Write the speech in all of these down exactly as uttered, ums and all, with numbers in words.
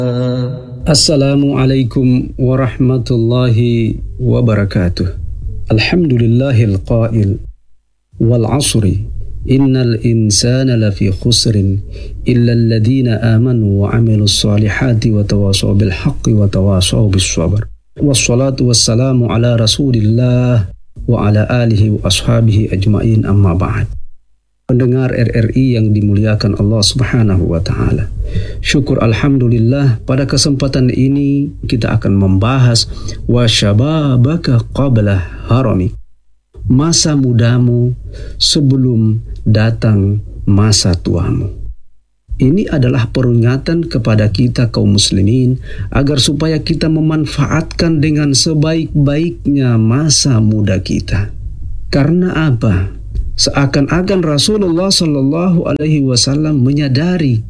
Assalamualaikum warahmatullahi wabarakatuh. Alhamdulillahil qail wal asri innal insana lafi khusrin illa alladhina amanu wa amilus salihati wa tawasaw bil haqqi wa tawasaw bis sabr. Wassalatu wassalamu ala Rasulillah wa ala alihi wa ashabihi ajmain, amma ba'd. Pendengar R R I yang dimuliakan Allah Subhanahu wa taala. Syukur alhamdulillah, pada kesempatan ini kita akan membahas wa syababaka qabla harami. Masa mudamu sebelum datang masa tuamu. Ini adalah peringatan kepada kita kaum muslimin agar supaya kita memanfaatkan dengan sebaik-baiknya masa muda kita. Karena apa? Seakan-akan Rasulullah Shallallahu Alaihi Wasallam menyadari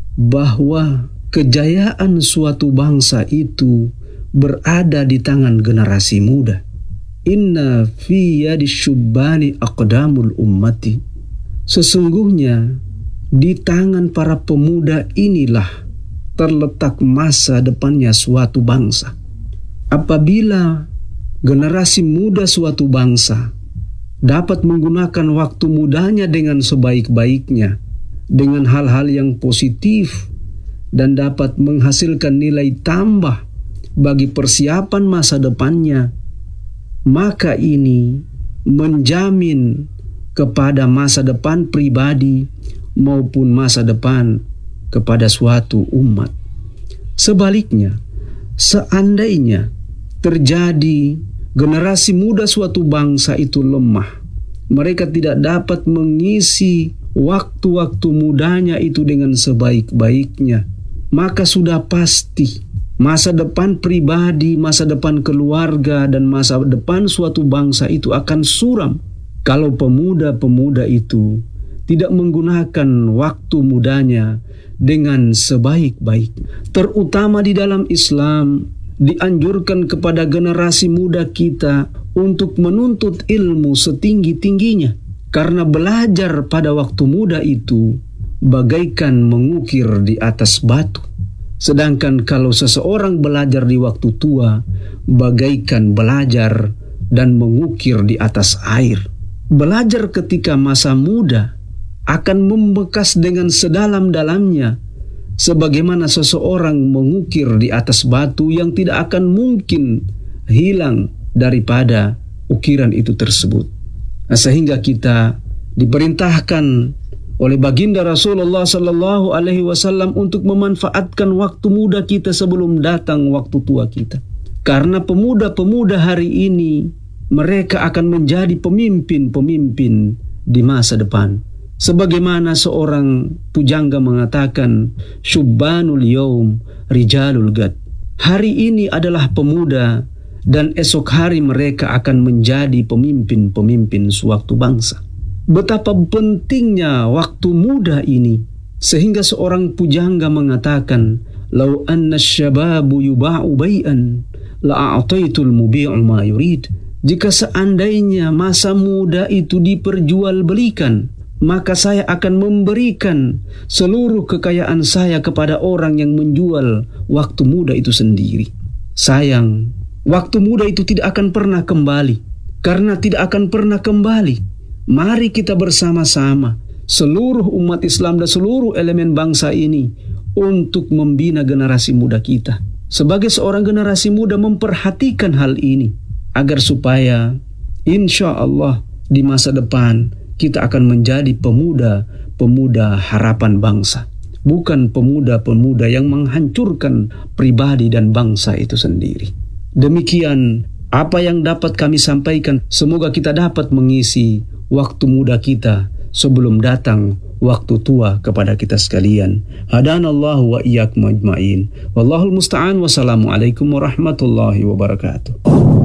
bahwa kejayaan suatu bangsa itu berada di tangan generasi muda. Inna fi yadi syubbani aqdamul ummati. Sesungguhnya di tangan para pemuda inilah terletak masa depannya suatu bangsa. Apabila generasi muda suatu bangsa dapat menggunakan waktu mudanya dengan sebaik-baiknya, dengan hal-hal yang positif, dan dapat menghasilkan nilai tambah bagi persiapan masa depannya, maka ini menjamin kepada masa depan pribadi maupun masa depan kepada suatu umat. Sebaliknya, seandainya terjadi generasi muda suatu bangsa itu lemah, mereka tidak dapat mengisi waktu-waktu mudanya itu dengan sebaik-baiknya, maka sudah pasti masa depan pribadi, masa depan keluarga, dan masa depan suatu bangsa itu akan suram kalau pemuda-pemuda itu tidak menggunakan waktu mudanya dengan sebaik-baik. Terutama di dalam Islam dianjurkan kepada generasi muda kita untuk menuntut ilmu setinggi-tingginya, karena belajar pada waktu muda itu bagaikan mengukir di atas batu, sedangkan kalau seseorang belajar di waktu tua bagaikan belajar dan mengukir di atas air. Belajar ketika masa muda akan membekas dengan sedalam-dalamnya, sebagaimana seseorang mengukir di atas batu yang tidak akan mungkin hilang daripada ukiran itu tersebut. Nah, sehingga kita diperintahkan oleh baginda Rasulullah Sallallahu Alaihi Wasallam untuk memanfaatkan waktu muda kita sebelum datang waktu tua kita. Karena pemuda-pemuda hari ini mereka akan menjadi pemimpin-pemimpin di masa depan. Sebagaimana seorang pujangga mengatakan, syubbanul yaum rijalul gad. Hari ini adalah pemuda dan esok hari mereka akan menjadi pemimpin-pemimpin suatu bangsa. Betapa pentingnya waktu muda ini, sehingga seorang pujangga mengatakan, lau anna syababu yuba'u bai'an la'ataitul mubi'u ma yurid. Jika seandainya masa muda itu diperjualbelikan, maka saya akan memberikan seluruh kekayaan saya kepada orang yang menjual waktu muda itu sendiri. Sayang, waktu muda itu tidak akan pernah kembali. Karena tidak akan pernah kembali, mari kita bersama-sama, seluruh umat Islam dan seluruh elemen bangsa ini, untuk membina generasi muda kita. Sebagai seorang generasi muda memperhatikan hal ini, agar supaya insya Allah di masa depan kita akan menjadi pemuda-pemuda harapan bangsa, bukan pemuda-pemuda yang menghancurkan pribadi dan bangsa itu sendiri. Demikian apa yang dapat kami sampaikan. Semoga kita dapat mengisi waktu muda kita sebelum datang waktu tua kepada kita sekalian. Hadanallahu wa iyyakum ajmain. Wallahul musta'an. Wassalamualaikum warahmatullahi wabarakatuh.